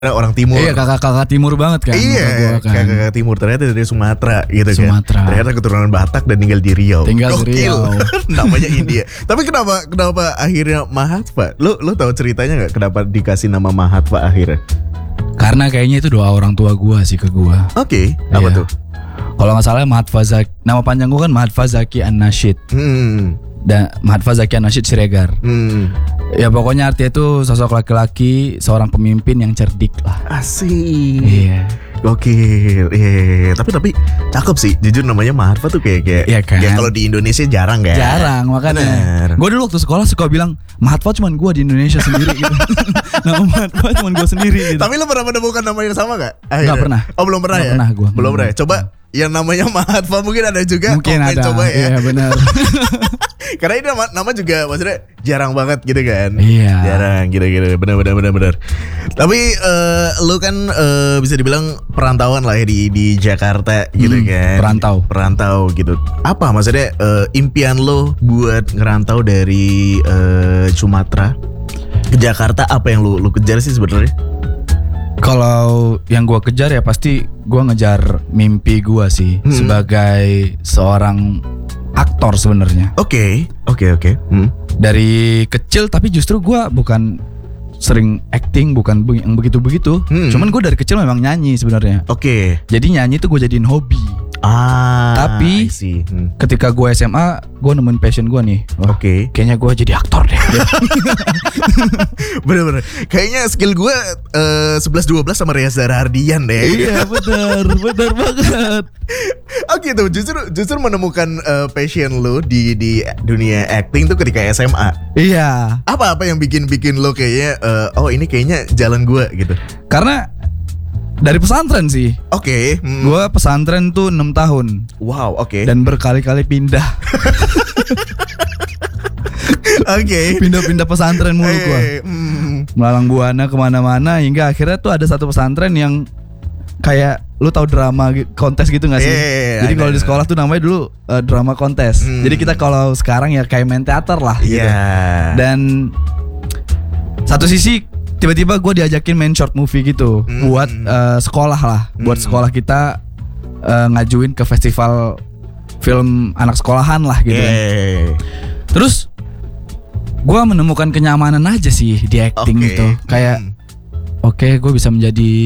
orang timur. Iya, kakak timur banget kan. Iya, kan. kakak timur ternyata dari Sumatera gitu Sumatera. kan. Ternyata keturunan Batak dan tinggal di Riau. Tinggal di Riau. Namanya India. Tapi kenapa akhirnya Mahatva? Lu tahu ceritanya nggak kenapa dikasih nama Mahatva akhirnya? Karena kayaknya itu doa orang tua gua sih ke gua. Oke, apa Iya. tuh? Kalau nggak salah Mahatva Zaki, nama panjang gua kan Mahatva Zaki An-Nashid. Dan Mahatva Zaki An-Nashid Siregar. Ya pokoknya artinya itu sosok laki-laki, seorang pemimpin yang cerdik lah. Asik. Iya. Gokil. Iya. Tapi cakep sih. Jujur namanya Mahatva tuh kayak Iya kan? ya kalau di Indonesia jarang kan? Jarang makanya. Gue dulu waktu sekolah suka bilang Mahatva cuman gue di Indonesia sendiri gitu. Nama Mahatva cuman gue sendiri gitu. Tapi lu pernah menemukan nama yang sama gak? Nggak pernah. Oh belum pernah Nggak ya? pernah gua. Belum pernah ya? Coba yang namanya Mahatva mungkin ada juga. Mungkin komen ada. Coba ya. Iya benar. Karena ini nama juga maksudnya jarang banget gitu kan. Iya. Jarang gitu. Benar. Tapi lu kan bisa dibilang perantauan lah ya di Jakarta gitu kan. Perantau gitu. Apa maksudnya impian lu buat ngerantau dari Sumatera ke Jakarta, apa yang lu kejar sih sebenarnya? Kalau yang gue kejar ya pasti gue ngejar mimpi gue sih sebagai seorang aktor sebenarnya. Oke. Dari kecil tapi justru gue bukan sering acting, bukan yang begitu-begitu. Cuman gue dari kecil memang nyanyi sebenarnya. Oke. Jadi nyanyi itu gue jadiin hobi. Tapi ketika gue SMA, gue nemuin passion gue nih. Oke. Kayaknya gue jadi aktor deh. Bener. Kayaknya skill gue 11-12 sama Reza Rahardian deh. Iya bener banget. Oh gitu. Justru menemukan passion lo di dunia acting tuh ketika SMA. Iya. Apa yang bikin lo kayaknya oh ini kayaknya jalan gue gitu. Karena dari pesantren sih. Oke. Gue pesantren tuh 6 tahun. Wow, oke. Dan berkali-kali pindah. Oke. Pindah-pindah pesantren mulu gue. Melalang buana kemana-mana. Hingga akhirnya tuh ada satu pesantren yang kayak lu tahu drama kontes gitu gak sih? Jadi kalau di sekolah tuh namanya dulu drama kontes. Jadi kita kalau sekarang ya kayak main teater lah gitu. Dan satu sisi tiba-tiba gue diajakin main short movie gitu buat sekolah lah, buat sekolah kita ngajuin ke festival film anak sekolahan lah gitu kan. Terus gue menemukan kenyamanan aja sih di acting gitu, kayak oke, gue bisa menjadi